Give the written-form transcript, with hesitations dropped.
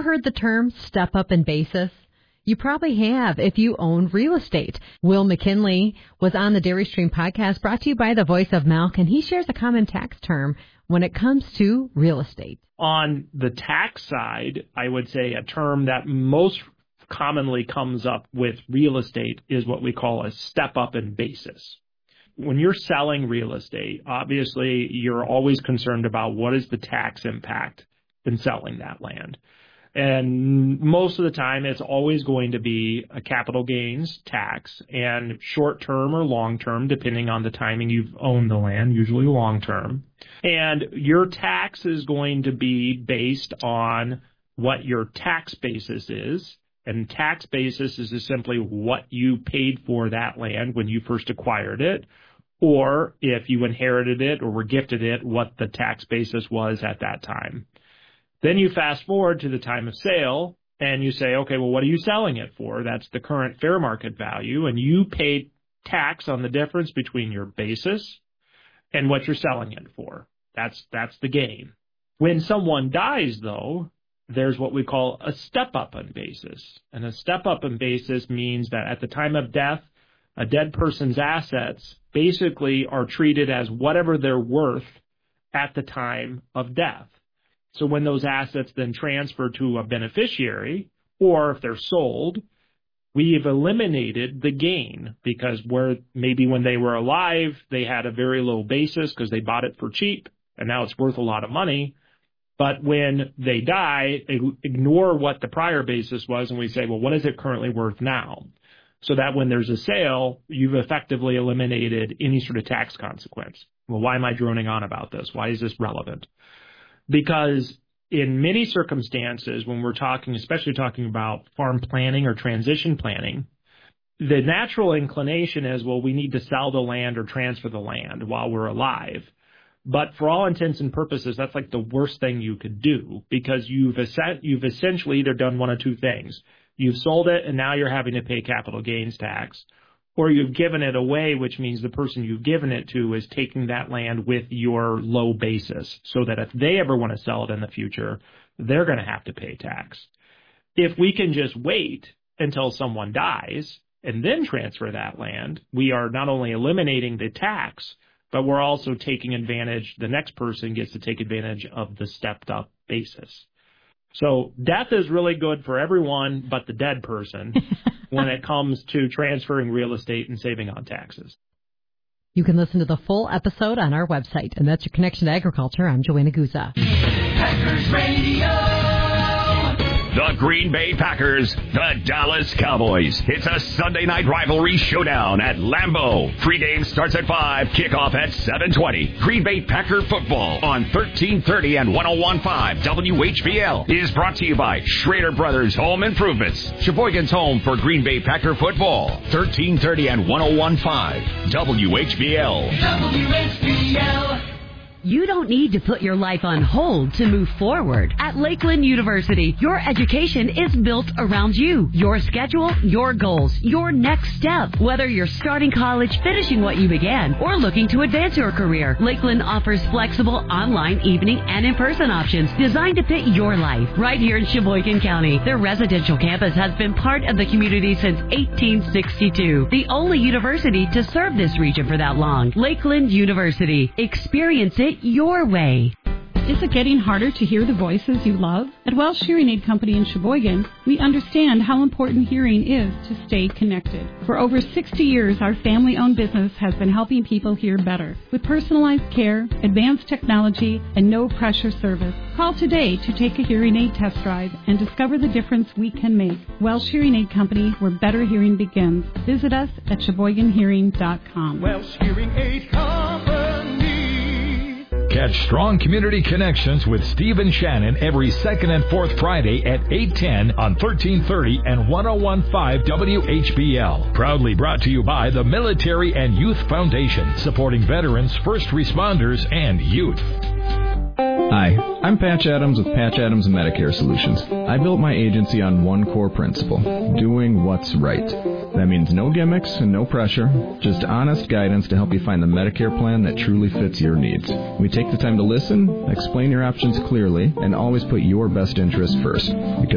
heard the term step up in basis? You probably have if you own real estate. Will McKinley was on the Dairy Stream podcast brought to you by the Voice of Milk, and he shares a common tax term when it comes to real estate. On the tax side, I would say a term that most commonly comes up with real estate is what we call a step up in basis. When you're selling real estate, obviously you're always concerned about what is the tax impact in selling that land. And most of the time, it's always going to be a capital gains tax, and short-term or long-term, depending on the timing you've owned the land, usually long-term. And your tax is going to be based on what your tax basis is. And tax basis is just simply what you paid for that land when you first acquired it, or if you inherited it or were gifted it, what the tax basis was at that time. Then you fast forward to the time of sale and you say, okay, well, what are you selling it for? That's the current fair market value. And you paid tax on the difference between your basis and what you're selling it for. That's the gain. When someone dies, though, there's what we call a step-up in basis. And a step-up in basis means that at the time of death, a dead person's assets basically are treated as whatever they're worth at the time of death. So when those assets then transfer to a beneficiary, or if they're sold, we've eliminated the gain, because where maybe when they were alive, they had a very low basis because they bought it for cheap, and now it's worth a lot of money. But when they die, they ignore what the prior basis was, and we say, well, what is it currently worth now? So that when there's a sale, you've effectively eliminated any sort of tax consequence. Well, why am I droning on about this? Why is this relevant? Because in many circumstances, when we're talking, especially talking about farm planning or transition planning, the natural inclination is, well, we need to sell the land or transfer the land while we're alive. But for all intents and purposes, that's like the worst thing you could do, because you've essentially either done one of two things. You've sold it and now you're having to pay capital gains tax, or you've given it away, which means the person you've given it to is taking that land with your low basis, so that if they ever want to sell it in the future, they're going to have to pay tax. If we can just wait until someone dies and then transfer that land, we are not only eliminating the tax, but we're also taking advantage, the next person gets to take advantage of the stepped up basis. So death is really good for everyone but the dead person when it comes to transferring real estate and saving on taxes. You can listen to the full episode on our website, and that's your Connection to Agriculture. I'm Joanna Guza. Packers Radio. The Green Bay Packers, the Dallas Cowboys. It's a Sunday night rivalry showdown at Lambeau. Pregame starts at 5, kickoff at 7:20. Green Bay Packer football on 1330 and 101.5 WHBL is brought to you by Schrader Brothers Home Improvements. Sheboygan's home for Green Bay Packer football. 1330 and 101.5 WHBL. WHBL. You don't need to put your life on hold to move forward. At Lakeland University, your education is built around you, your schedule, your goals, your next step. Whether you're starting college, finishing what you began, or looking to advance your career, Lakeland offers flexible online, evening, and in-person options designed to fit your life. Right here in Sheboygan County, their residential campus has been part of the community since 1862. The only university to serve this region for that long. Lakeland University. Experience it your way. Is it getting harder to hear the voices you love? At Welsh Hearing Aid Company in Sheboygan, we understand how important hearing is to stay connected. For over 60 years, our family-owned business has been helping people hear better. With personalized care, advanced technology, and no-pressure service. Call today to take a hearing aid test drive and discover the difference we can make. Welsh Hearing Aid Company, where better hearing begins. Visit us at SheboyganHearing.com. Welsh Hearing Aid Company. Catch Strong Community Connections with Steve and Shannon every second and fourth Friday at 8:10 on 1330 and 101.5 WHBL. Proudly brought to you by the Military and Youth Foundation, supporting veterans, first responders, and youth. Hi, I'm Patch Adams with Patch Adams Medicare Solutions. I built my agency on one core principle, doing what's right. That means no gimmicks and no pressure, just honest guidance to help you find the Medicare plan that truly fits your needs. We take the time to listen, explain your options clearly, and always put your best interest first. Because